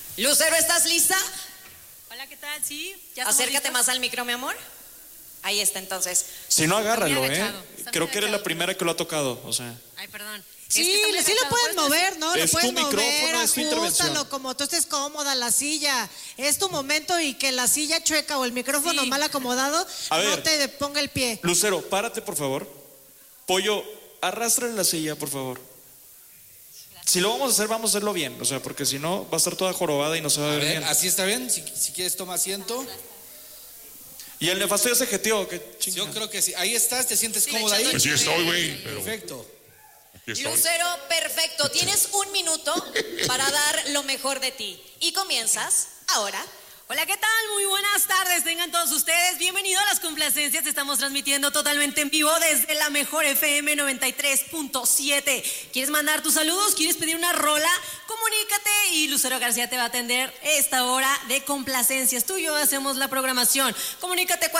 Lucero, ¿estás lista? Hola, ¿qué tal? Sí, ya Acércate más al micro, mi amor. Ahí está, entonces. Si no, agárralo, Creo que eres agachado. la primera que lo ha tocado, o sea. Ay, perdón. Sí, Es que está muy sí lo agachado, puedes por eso mover, ¿no? Lo Es puedes tu micrófono, mover, es tu intervención. ajustalo como tú estés cómoda, la silla. Es tu momento y que la silla chueca o el micrófono Sí. mal acomodado A no ver. te ponga el pie. Lucero, párate, por favor. Pollo, arrástrale la silla, por favor. Si lo vamos a hacerlo bien, o sea, porque si no va a estar toda jorobada y no se va a A ver ver, bien. así está bien. Si quieres, toma asiento. Y el nefasto ya se jeteó, qué chingada. Yo creo que sí. Ahí estás, te sientes Sí, cómoda ahí. echando Pues sí estoy, güey, pero Perfecto. aquí estoy. Lucero, perfecto. Tienes un minuto para dar lo mejor de ti. Y comienzas ahora. Hola, ¿qué tal? Muy buenas tardes, tengan todos ustedes. Bienvenidos a las complacencias. Estamos transmitiendo totalmente en vivo desde la mejor FM 93.7. ¿Quieres mandar tus saludos? ¿Quieres pedir una rola? Comunícate y Lucero García te va a atender esta hora de complacencias. Tú y yo hacemos la programación. Comunícate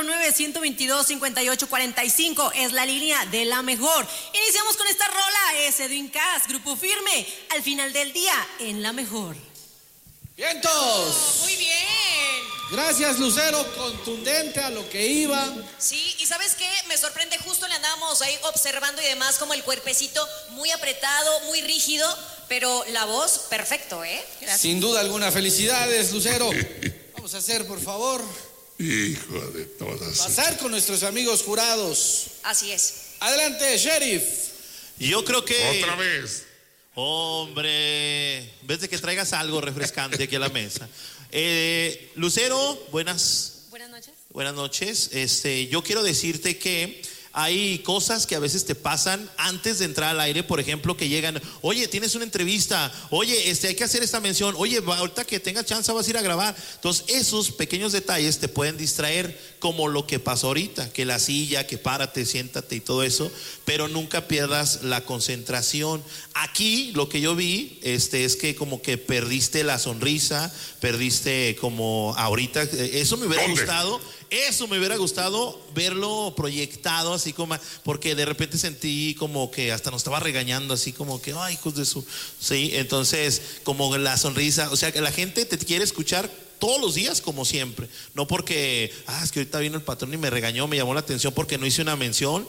449-122-5845. Es la línea de la mejor. Iniciamos con esta rola. Es Edwin Cass, Grupo Firme. Al final del día, en la mejor. ¡Vientos! Muy bien. Gracias, Lucero. Contundente a lo que iba. Sí, y ¿sabes qué? Me sorprende, justo le andábamos ahí observando y demás, como el cuerpecito muy apretado, muy rígido, pero la voz, perfecto, ¿eh? Sin duda alguna, felicidades, Lucero. Vamos a hacer, por favor, Hijo de todas. pasar con nuestros amigos jurados. Así es. Adelante, Sheriff. Yo creo que... Otra vez. Hombre, en vez de que traigas algo refrescante aquí a la mesa. Lucero, buenas Buenas noches. noches. Yo quiero decirte que hay cosas que a veces te pasan antes de entrar al aire, por ejemplo, que llegan, oye, tienes una entrevista, oye, hay que hacer esta mención, oye, ahorita que tengas chance vas a ir a grabar. Entonces, esos pequeños detalles te pueden distraer, como lo que pasó ahorita, que la silla, que párate, siéntate y todo eso, pero nunca pierdas la concentración. Aquí lo que yo vi es que como que perdiste la sonrisa, perdiste como ahorita, eso me hubiera ¿Dónde? gustado. Eso me hubiera gustado verlo proyectado así como, porque de repente sentí como que hasta nos estaba regañando así como que, ay, hijos de su, sí, entonces como la sonrisa, o sea que la gente te quiere escuchar todos los días como siempre, no porque, es que ahorita vino el patrón y me regañó, me llamó la atención porque no hice una mención,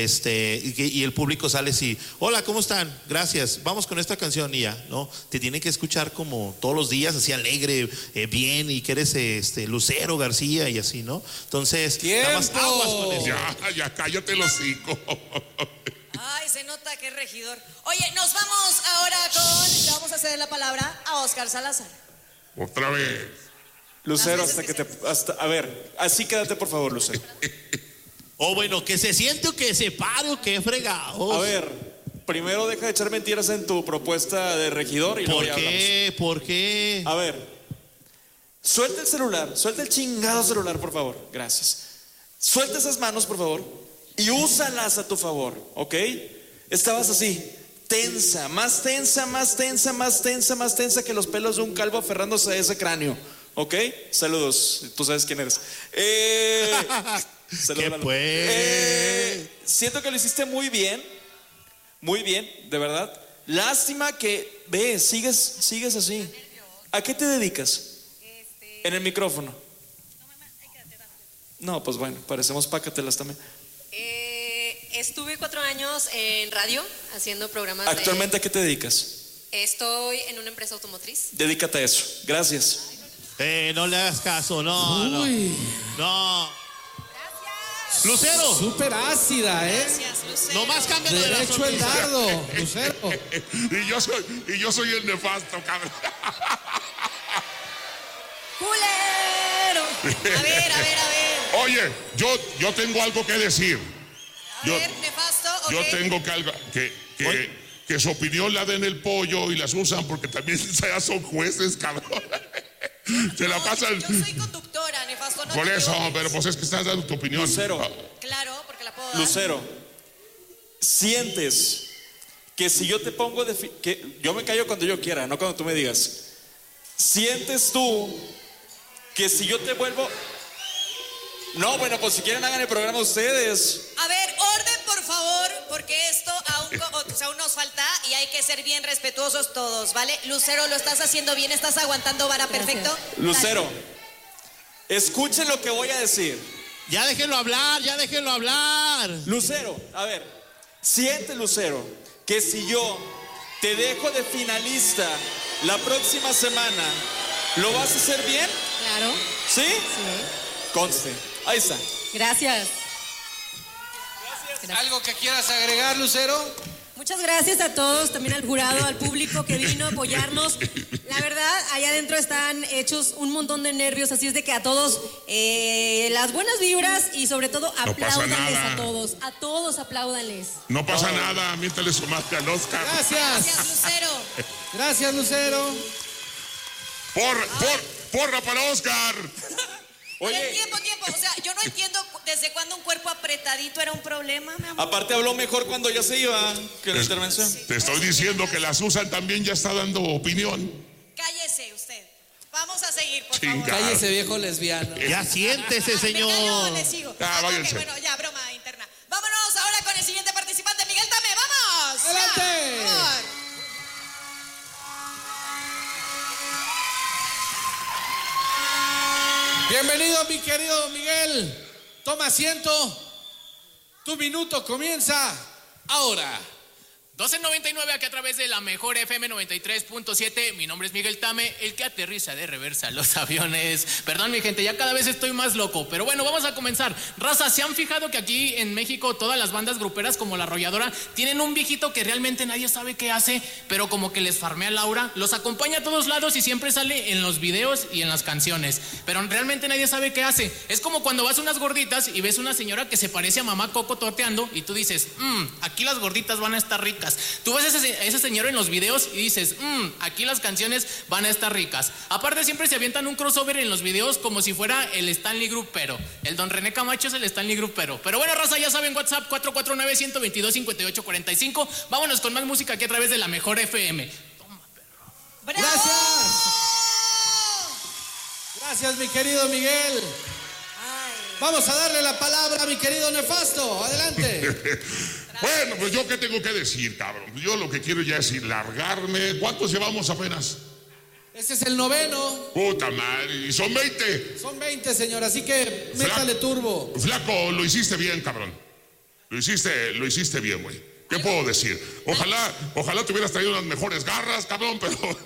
y el público sale así, hola, ¿cómo están? Gracias, vamos con esta canción y ya, ¿no? Te tienen que escuchar como todos los días, así alegre, bien, y que eres Lucero García y así, ¿no? Entonces, nada más ¡Tiempo! aguas con eso. Ya, cállate el hocico. Ay, se nota que es regidor. Oye, nos vamos ahora le vamos a ceder la palabra a Oscar Salazar. Otra vez. Lucero, Las veces a ver, así quédate, por favor, Lucero. O bueno, que se siente o que se pare o que fregado. A ver, primero deja de echar mentiras en tu propuesta de regidor y luego ¿Por ya qué? ¿Por qué? hablamos. A ver, suelta el celular, suelta el chingado celular, por favor. Gracias. Suelta esas manos, por favor, y úsalas a tu favor, ¿ok? Estabas así, tensa, más tensa, más tensa, más tensa, más tensa que los pelos de un calvo aferrándose a ese cráneo, ¿ok? Saludos, tú sabes quién eres. Saludos, ¿Qué Lalo. pues? Siento que lo hiciste muy bien, de verdad. Lástima que, sigues así. ¿A qué te dedicas? En el micrófono. No, pues bueno, parecemos pácatelas también. Estuve 4 años en radio haciendo programas. Actualmente, ¿a qué te dedicas? Estoy en una empresa automotriz. Dedícate a eso. Gracias. No le hagas caso, no. Lucero, Súper ácida, ¿eh? Gracias, Lucero. nomás cámbialo de la Derecho el sonrisa. dardo, Lucero. Y yo soy el nefasto, cabrón. ¡Culero! A ver. Oye, yo tengo algo que decir. A ver, nefasto, ok. Yo tengo que su opinión la den el pollo y las usan porque también ya son jueces, cabrón. Se la pasan. Yo soy conductora, nefasto, no Por te eso, equivoques. pero pues es que estás dando tu opinión. Lucero. Claro, porque la puedo dar. Lucero, sientes que si yo te pongo que yo me callo cuando yo quiera, no cuando tú me digas. Sientes tú que si yo te vuelvo. No, bueno, pues si quieren hagan el programa ustedes. A ver, orden, por favor, porque esto aún nos falta y hay que ser bien respetuosos todos, ¿vale? Lucero, lo estás haciendo bien, estás aguantando vara perfecto. Lucero, escuchen lo que voy a decir. Ya déjenlo hablar, ya déjenlo hablar. Lucero, a ver, siente, Lucero, que si yo te dejo de finalista la próxima semana, ¿lo vas a hacer bien? Claro. ¿Sí? Sí. Conste. Ahí está. Gracias. ¿Algo que quieras agregar, Lucero? Muchas gracias a todos, también al jurado, al público que vino a apoyarnos. La verdad, allá adentro están hechos un montón de nervios, así es de que a todos las buenas vibras y sobre todo apláudanles a todos apláudanles. No pasa nada, mientras le sumaste al Oscar. Gracias. Gracias, Lucero. Gracias, Lucero. Porra para Oscar. Oye, Oye, tiempo. O sea, yo no entiendo desde cuándo un cuerpo apretadito era un problema, mi amor. aparte habló mejor cuando ya se iba que en la intervención. Te estoy diciendo que la Susan también ya está dando opinión. Cállese usted. Vamos a seguir, por Chinga. favor. Cállese, viejo lesbiano. Ya siéntese, Me callo o señor. le sigo. Ah, Ok, váyanse. bueno, ya, broma interna. Vámonos ahora con el siguiente participante, Miguel Tame. ¡Vamos! ¡Adelante! Ya, por favor. Bienvenido, mi querido Miguel. Toma asiento. Tu minuto comienza ahora. 12.99 aquí a través de la mejor FM 93.7. Mi nombre es Miguel Tame, el que aterriza de reversa los aviones. Perdón, mi gente, ya cada vez estoy más loco. Pero bueno, vamos a comenzar. Raza, ¿se han fijado que aquí en México todas las bandas gruperas como La Arrolladora tienen un viejito que realmente nadie sabe qué hace, pero como que les farmea Laura? Los acompaña a todos lados y siempre sale en los videos y en las canciones, pero realmente nadie sabe qué hace. Es como cuando vas a unas gorditas y ves una señora que se parece a Mamá Coco torteando y tú dices, aquí las gorditas van a estar ricas. Tú ves a ese señor en los videos y dices, aquí las canciones van a estar ricas. Aparte siempre se avientan un crossover en los videos como si fuera el Stanley Grupero. El Don René Camacho es el Stanley Grupero. Pero bueno, raza, ya saben, WhatsApp 449-122-5845. Vámonos con más música aquí a través de la mejor FM. ¡Bravo! Gracias, mi querido Miguel. Vamos a darle la palabra a mi querido Nefasto. Adelante. Bueno, pues yo qué tengo que decir, cabrón. Yo lo que quiero ya es largarme. ¿Cuántos llevamos apenas? Este es el 9º. Puta madre, y son 20. Son 20, señor, así que métale turbo. Flaco, lo hiciste bien, cabrón. Lo hiciste bien, güey. ¿Qué puedo decir? Ojalá te hubieras traído unas mejores garras, cabrón,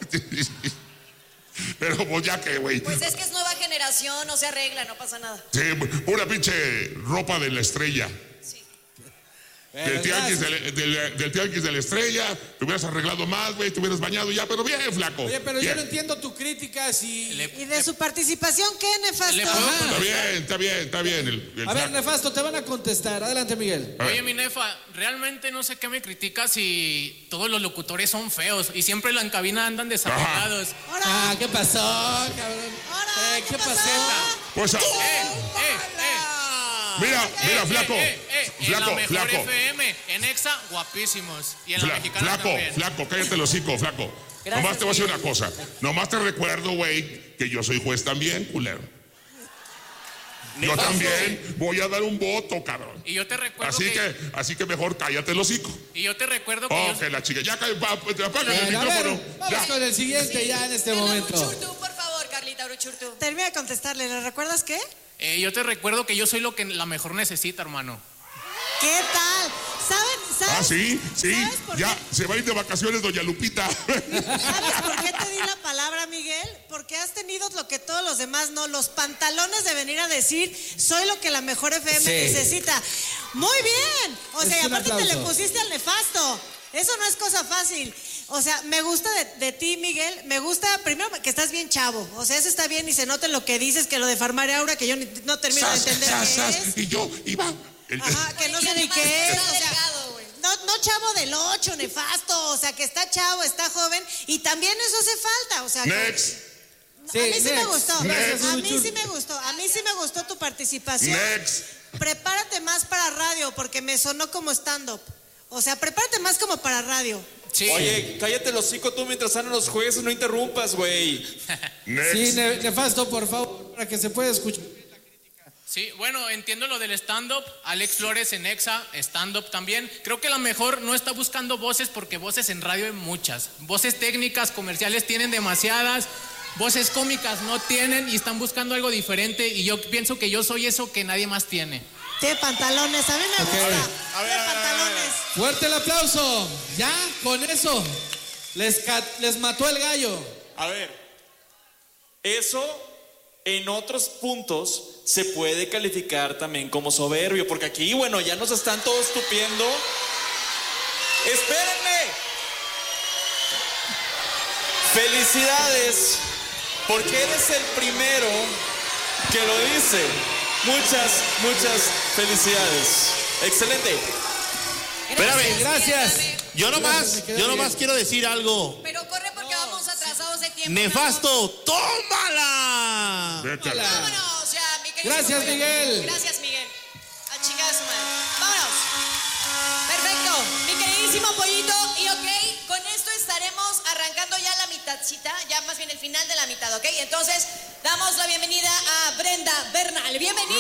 pero pues ya que, güey. Pues es que es nueva generación, no se arregla, no pasa nada. Sí, pura pinche ropa de la estrella. Del tianguis de la estrella, te hubieras arreglado más, güey, te hubieras bañado ya, pero bien, flaco. Oye, pero bien. yo no entiendo tu crítica si... ¿Y de su participación qué, Nefasto? Está bien. A ver, Nefasto, te van a contestar. Adelante, Miguel. Oye, mi nefa, realmente no sé qué me criticas si todos los locutores son feos y siempre en cabina andan desarreglados. Ah, ¿qué pasó, cabrón? ¿Qué pasó? Pues, mira, flaco. En la mejor FM, en Exa, guapísimos. Y en la mexicana también. Flaco, cállate el hocico, flaco. Gracias, Nomás te voy a decir Miguel. una cosa. Nomás te recuerdo, güey, que yo soy juez también, culero. Yo también voy a dar un voto, cabrón. Y yo te recuerdo Así que mejor cállate el hocico. Y yo te recuerdo que Oh, que la chica. Ya apaga el A ver, micrófono. vamos Ya. con el siguiente ya en este momento. Uruchurtu, por favor, Carlita Uruchurtu. Termina de contestarle, ¿le recuerdas qué? yo te recuerdo que yo soy lo que la mejor necesita, hermano. ¿Qué tal? ¿Saben? Ah, sí. ¿Sabes por Ya se va a ir de vacaciones, doña Lupita. ¿Sabes por qué te di la palabra, Miguel? Porque has tenido lo que todos los demás no, los pantalones de venir a decir, soy lo que la mejor FM necesita. Muy bien. O sea, y un aparte te le aplauso. pusiste al Nefasto. Eso no es cosa fácil. O sea, me gusta de ti, Miguel. Me gusta, primero, que estás bien chavo. O sea, eso está bien y se nota en lo que dices, que lo de farmar Aura, que yo no termino de entender qué es. Y yo iba. Ajá, que no Y sé ni además qué es. está O sea, delgado, güey. no chavo del 8, Nefasto. O sea, que está chavo, está joven. Y también eso hace falta. O sea, Next. a mí sí me gustó. Gracias, A mí Uruchurtu. sí me gustó. A mí sí me gustó tu participación. Next. Prepárate más para radio, porque me sonó como stand-up. O sea, prepárate más como para radio. Sí. Oye, cállate el hocico tú mientras salen los jueces, no interrumpas, güey. Next. Sí, Nefasto, por favor, para que se pueda escuchar. Sí, bueno, entiendo lo del stand-up. Alex Flores en Exa, stand-up también. Creo que la mejor no está buscando voces porque voces en radio hay muchas. Voces técnicas, comerciales tienen demasiadas. Voces cómicas no tienen y están buscando algo diferente. Y yo pienso que yo soy eso que nadie más tiene. Tiene pantalones, a mí me gusta. Tiene pantalones. Fuerte el aplauso. Ya, con eso. Les mató el gallo. A ver, eso en otros puntos se puede calificar también como soberbio, porque aquí, bueno, ya nos están todos tupiendo. ¡Espérenme! ¡Felicidades! Porque eres el primero que lo dice. Muchas felicidades. Excelente. Espérame, gracias. Yo nomás quiero decir algo. Pero corre porque vamos atrasados de tiempo. Nefasto, tómala. Vete a la- Vámonos, ya, mi querido. Gracias, Miguel. Gracias, Miguel. A chingar a su madre. Vámonos. Perfecto. Mi queridísimo Pollito. Y ok, con esto estaremos arrancando ya la mitadcita, ya más bien el final de la mitad, ¿ok? Entonces, damos la bienvenida a Brenda Bernal. ¡Bienvenida!